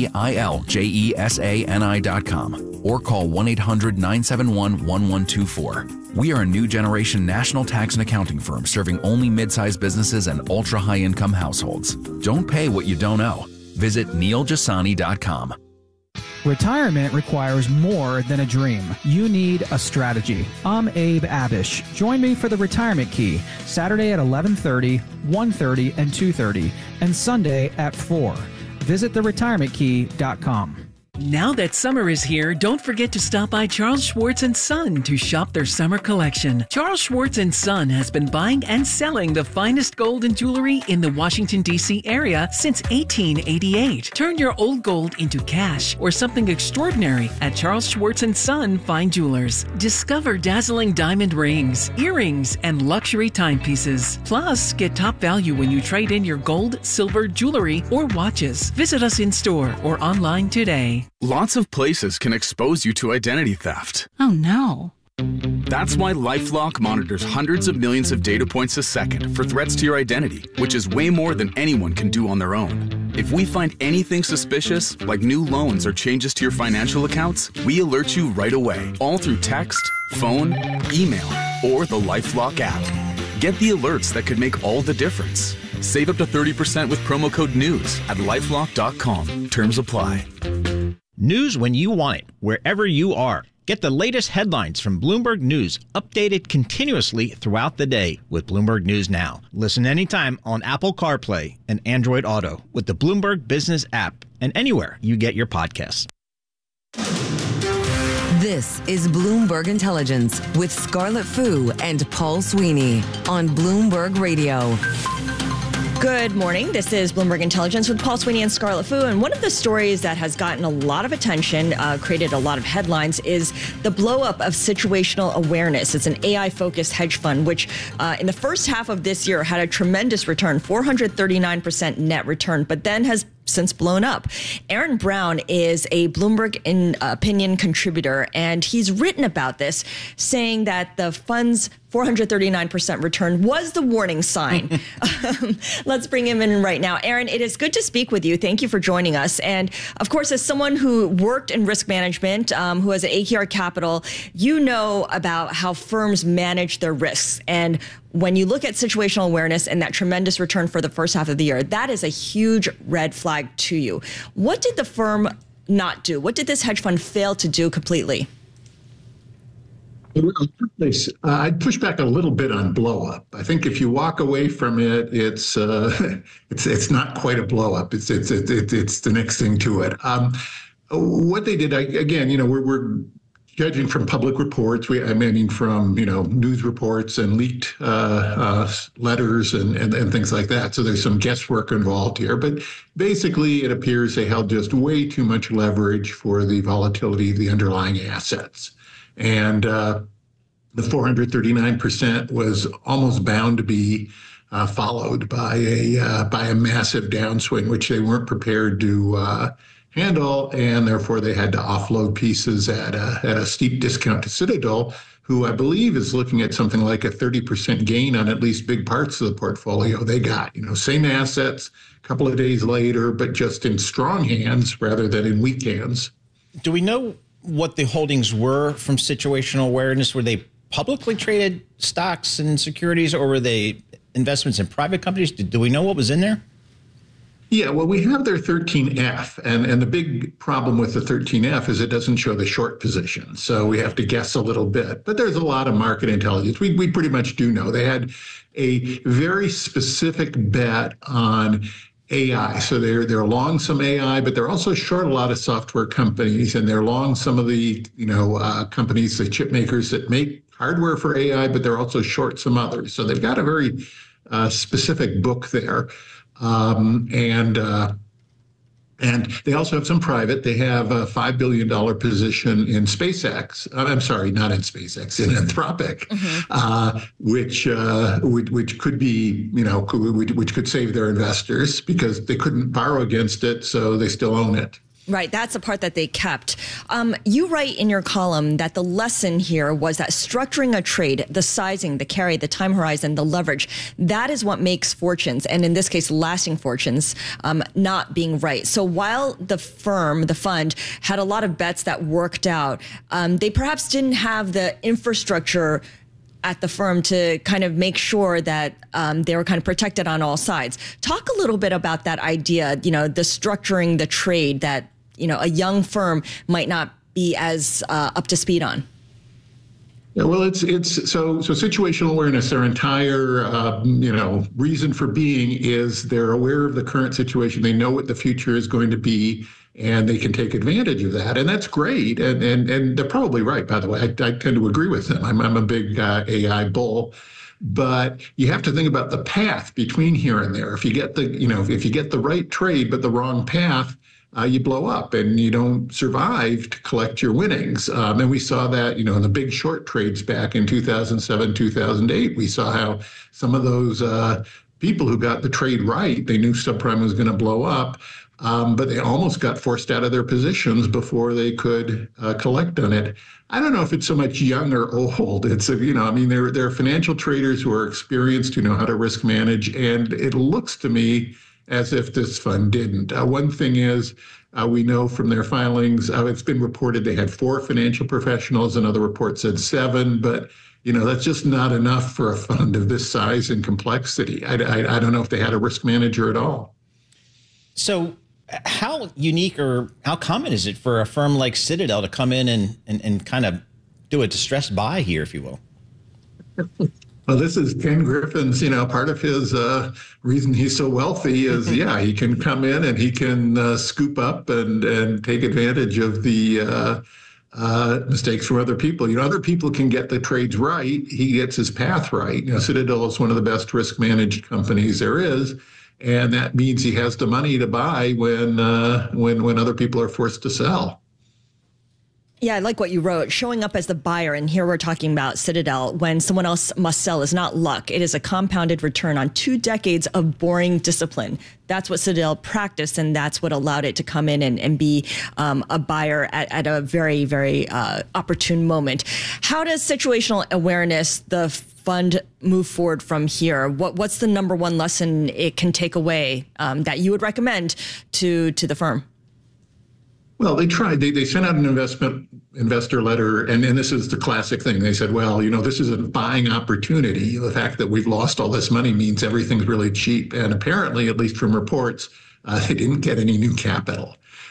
NeilJesani.com. Or call 1-800-971-1124. We are a new generation national tax and accounting firm serving only mid-sized businesses and ultra-high income households. Don't pay what you don't owe. Visit NeilJasani.com. Retirement requires more than a dream. You need a strategy. I'm Abe Abish. Join me for the Retirement Key, Saturday at 11:30, 1:30, and 2:30, and Sunday at 4. Visit theretirementkey.com. Now that summer is here, don't forget to stop by Charles Schwartz & Son to shop their summer collection. Charles Schwartz & Son has been buying and selling the finest gold and jewelry in the Washington, D.C. area since 1888. Turn your old gold into cash or something extraordinary at Charles Schwartz & Son Fine Jewelers. Discover dazzling diamond rings, earrings, and luxury timepieces. Plus, get top value when you trade in your gold, silver, jewelry, or watches. Visit us in store or online today. Lots of places can expose you to identity theft. Oh no. That's why LifeLock monitors hundreds of millions of data points a second for threats to your identity, which is way more than anyone can do on their own. If we find anything suspicious, like new loans or changes to your financial accounts, we alert you right away, all through text, phone, email, or the LifeLock app. Get the alerts that could make all the difference. Save up to 30% with promo code NEWS at LifeLock.com. Terms apply. News when you want it, wherever you are. Get the latest headlines from Bloomberg News, updated continuously throughout the day with Bloomberg News Now. Listen anytime on Apple CarPlay and Android Auto with the Bloomberg Business app and anywhere you get your podcasts. This is Bloomberg Intelligence with Scarlett Fu and Paul Sweeney on Bloomberg Radio. Good morning. This is Bloomberg Intelligence with Paul Sweeney and Scarlett Fu. And one of the stories that has gotten a lot of attention, created a lot of headlines, is the blow-up of Situational Awareness. It's an AI-focused hedge fund, which in the first half of this year had a tremendous return, 439% net return, but then has since blown up. Aaron Brown is a Bloomberg opinion contributor, and he's written about this, saying that the fund's 439% return was the warning sign. Let's bring him in right now. Aaron, it is good to speak with you. Thank you for joining us. And of course, as someone who worked in risk management, who has an AKR Capital, you know about how firms manage their risks. And when you look at situational awareness and that tremendous return for the first half of the year, that is a huge red flag to you. What did the firm not do? What did this hedge fund fail to do completely? I'd push back a little bit on blow up. I think if you walk away from it, it's not quite a blow up. It's the next thing to it. What they did, we're judging from public reports. From news reports and leaked letters and things like that. So there's some guesswork involved here. But basically, it appears they held just way too much leverage for the volatility of the underlying assets. And the 439% was almost bound to be followed by a massive downswing, which they weren't prepared to handle, and therefore they had to offload pieces at a steep discount to Citadel, who I believe is looking at something like a 30% gain on at least big parts of the portfolio they got. Same assets, a couple of days later, but just in strong hands rather than in weak hands. Do we know what the holdings were from situational awareness? Were they publicly traded stocks and securities, or were they investments in private companies? Do we know what was in there? Yeah, well, we have their 13F, and the big problem with the 13F is it doesn't show the short position, so we have to guess a little bit. But there's a lot of market intelligence. We pretty much do know. They had a very specific bet on AI. So they're long some AI, but they're also short a lot of software companies, and they're long some of the companies, the chip makers that make hardware for AI, but they're also short some others. So they've got a very specific book there, and they also have some private. They have a $5 billion position in SpaceX. I'm sorry, not in SpaceX, in Anthropic, which could be, which could save their investors because they couldn't borrow against it, so they still own it. Right. That's the part that they kept. You write in your column that the lesson here was that structuring a trade, the sizing, the carry, the time horizon, the leverage, that is what makes fortunes, and in this case, lasting fortunes, not being right. So while the fund, had a lot of bets that worked out, they perhaps didn't have the infrastructure at the firm to kind of make sure that they were kind of protected on all sides. Talk a little bit about that idea, the structuring the trade that, a young firm might not be as up to speed on. Yeah, well, it's so situational awareness. Their entire reason for being is they're aware of the current situation. They know what the future is going to be, and they can take advantage of that, and that's great. And they're probably right, by the way. I tend to agree with them. I'm a big AI bull, but you have to think about the path between here and there. If you get the right trade but the wrong path, you blow up and you don't survive to collect your winnings. And we saw that, in the big short trades back in 2007, 2008. We saw how some of those people who got the trade right, they knew subprime was going to blow up, but they almost got forced out of their positions before they could collect on it. I don't know if it's so much young or old. It's, there are financial traders who are experienced, who know how to risk manage, and it looks to me as if this fund didn't. One thing is, we know from their filings, it's been reported they had 4 financial professionals. Another report said 7, but that's just not enough for a fund of this size and complexity. I don't know if they had a risk manager at all. So how unique or how common is it for a firm like Citadel to come in and kind of do a distressed buy here, if you will? Well, this is Ken Griffin's, part of his reason he's so wealthy is, he can come in and he can scoop up and take advantage of the mistakes from other people. Other people can get the trades right. He gets his path right. Citadel is one of the best risk managed companies there is. And that means he has the money to buy when other people are forced to sell. Yeah, I like what you wrote. Showing up as the buyer, and here we're talking about Citadel, when someone else must sell is not luck. It is a compounded return on 2 decades of boring discipline. That's what Citadel practiced, and that's what allowed it to come in and be a buyer at a very, very opportune moment. How does situational awareness, the fund, move forward from here? What's the number one lesson it can take away that you would recommend to the firm? Well, they tried. They sent out an investor letter, and this is the classic thing. They said, well, this is a buying opportunity. The fact that we've lost all this money means everything's really cheap. And apparently, at least from reports, they didn't get any new capital.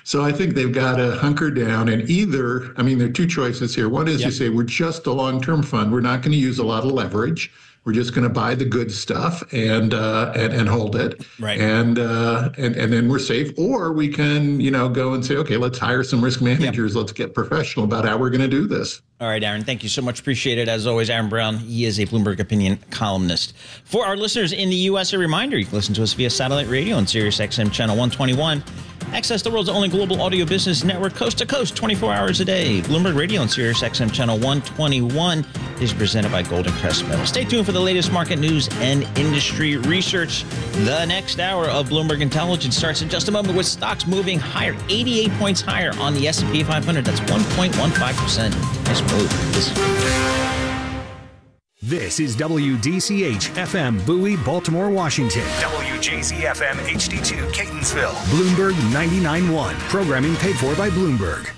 So I think they've got to hunker down and either, I mean, there are two choices here. One is you say, we're just a long-term fund. We're not going to use a lot of leverage. We're just going to buy the good stuff and hold it, right? And then we're safe. Or we can, go and say, okay, let's hire some risk managers. Let's get professional about how we're going to do this. All right, Aaron, thank you so much. Appreciate it. As always, Aaron Brown, he is a Bloomberg Opinion columnist. For our listeners in the U.S., a reminder, you can listen to us via satellite radio on Sirius XM Channel 121. Access the world's only global audio business network, coast to coast, 24 hours a day. Bloomberg Radio on Sirius XM Channel 121 is presented by Golden Crest Metal. Stay tuned for the latest market news and industry research. The next hour of Bloomberg Intelligence starts in just a moment with stocks moving higher, 88 points higher on the S&P 500. That's 1.15%. Nice move. This is WDCH FM Bowie, Baltimore, Washington. WJZ FM HD2 Catonsville. Bloomberg 99.1. Programming paid for by Bloomberg.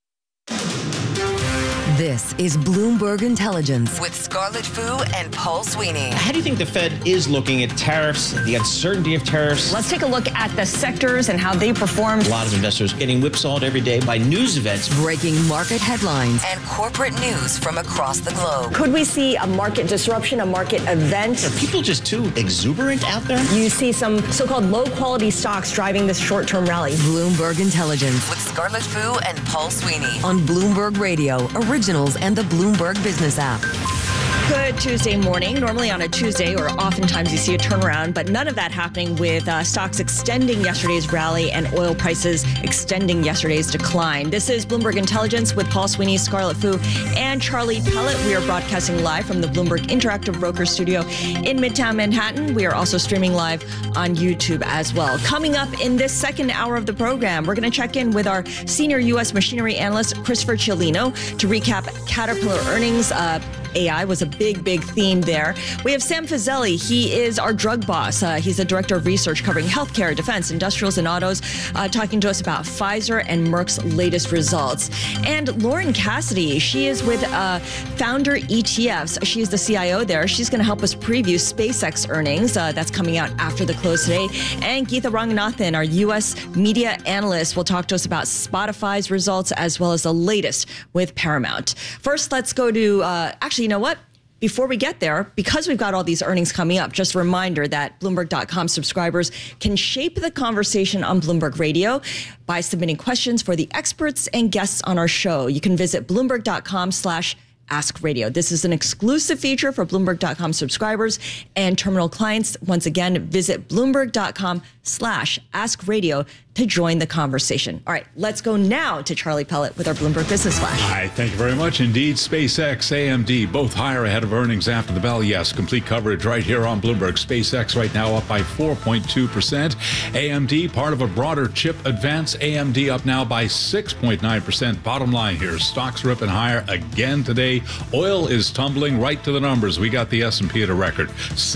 This is Bloomberg Intelligence with Scarlett Fu and Paul Sweeney. How do you think the Fed is looking at tariffs, the uncertainty of tariffs? Let's take a look at the sectors and how they performed. A lot of investors getting whipsawed every day by news events. Breaking market headlines and corporate news from across the globe. Could we see a market disruption, a market event? Are people just too exuberant out there? You see some so-called low-quality stocks driving this short-term rally. Bloomberg Intelligence with Scarlett Fu and Paul Sweeney on Bloomberg Radio, Originals, and the Bloomberg Business app. Good Tuesday morning. Normally on a Tuesday, or oftentimes you see a turnaround, but none of that happening with stocks extending yesterday's rally and oil prices extending yesterday's decline. This is Bloomberg Intelligence with Paul Sweeney, Scarlett Fu, and Charlie Pellet. We are broadcasting live from the Bloomberg Interactive Broker Studio in Midtown Manhattan. We are also streaming live on YouTube as well. Coming up in this second hour of the program, we're going to check in with our senior U.S. machinery analyst, Christopher Ciolino, to recap Caterpillar earnings. AI was a big theme there. We have Sam Fazeli. He is our drug boss. He's the director of research covering healthcare, defense, industrials, and autos, talking to us about Pfizer and Merck's latest results. And Lauren Cassidy, she is with Founder ETFs. She's the CIO there. She's going to help us preview SpaceX earnings. That's coming out after the close today. And Geetha Ranganathan, our U.S. media analyst, will talk to us about Spotify's results as well as the latest with Paramount. First, let's go to, actually, you know what? Before we get there, because we've got all these earnings coming up, just a reminder that Bloomberg.com subscribers can shape the conversation on Bloomberg Radio by submitting questions for the experts and guests on our show. You can visit Bloomberg.com/Ask Radio. This is an exclusive feature for Bloomberg.com subscribers and terminal clients. Once again, visit Bloomberg.com/Ask Radio to join the conversation. All right, let's go now to Charlie Pellet with our Bloomberg Business Flash. Hi, thank you very much indeed. SpaceX, AMD, both higher ahead of earnings after the bell. Yes, complete coverage right here on Bloomberg. SpaceX right now up by 4.2%. AMD, part of a broader chip advance. AMD up now by 6.9%. Bottom line here, stocks ripping higher again today. Oil is tumbling right to the numbers. We got the S&P at a record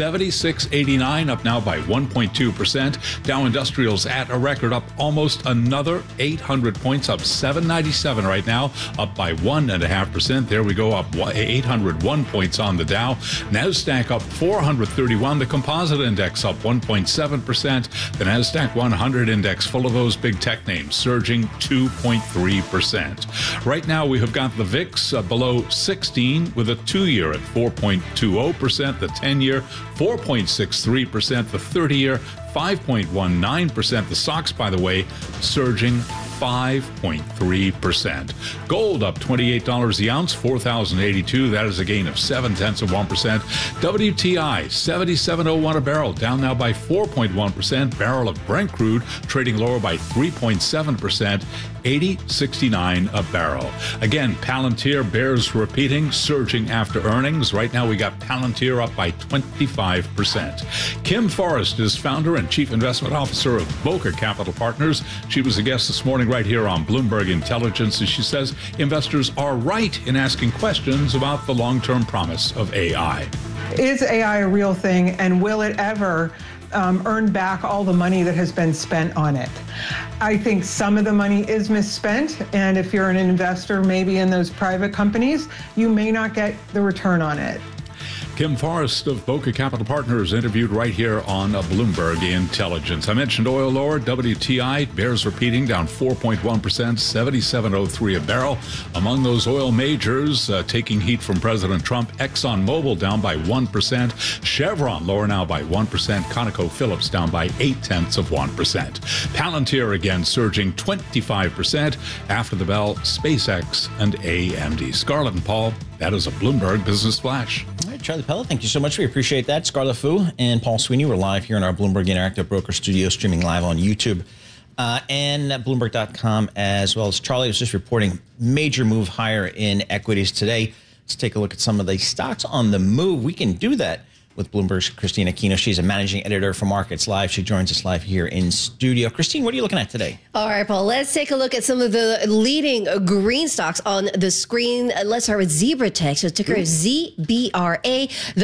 76.89, up now by 1.2%. Dow Industrials at a record, up almost another 800 points, up 797 right now, up by 1.5%. There we go, up 801 points on the Dow. NASDAQ up 431. The composite index up 1.7%. The NASDAQ 100 index, full of those big tech names, surging 2.3%. Right now we have got the VIX below 16 with a 2-year at 4.20%, the 10-year 4.63%, the 30-year 5.19%. The stocks, by the way, surging 5.3%. Gold up $28 the ounce, $4,082. That is a gain of 0.7%. WTI 77.01 a barrel, down now by 4.1%. Barrel of Brent crude trading lower by 3.7%. 80.69 a barrel. Again, Palantir bears repeating, surging after earnings. Right now we got Palantir up by 25%. Kim Forrest is founder and chief investment officer of Boker Capital Partners. She was a guest this morning right here on Bloomberg Intelligence, as she says investors are right in asking questions about the long-term promise of AI. Is AI a real thing, and will it ever earn back all the money that has been spent on it? I think some of the money is misspent, and if you're an investor maybe in those private companies, you may not get the return on it. Kim Forrest of Boca Capital Partners interviewed right here on Bloomberg Intelligence. I mentioned oil lower. WTI bears repeating, down 4.1%, $77.03 a barrel. Among those oil majors taking heat from President Trump, ExxonMobil down by 1%. Chevron lower now by 1%. ConocoPhillips down by 0.8%. Palantir again surging 25%. After the bell, SpaceX and AMD. Scarlett and Paul, that is a Bloomberg Business Flash. All right, Charlie Pella, thank you so much. We appreciate that. Scarlett Fu and Paul Sweeney, we're live here in our Bloomberg Interactive Broker Studio, streaming live on YouTube and at Bloomberg.com as well. As Charlie was just reporting, major move higher in equities today. Let's take a look at some of the stocks on the move. We can do that with Bloomberg's Christine Aquino. She's a managing editor for Markets Live. She joins us live here in studio. Christine, what are you looking at today? All right, Paul, let's take a look at some of the leading green stocks on the screen. Let's start with Zebra Tech. So ticker is ZBRA.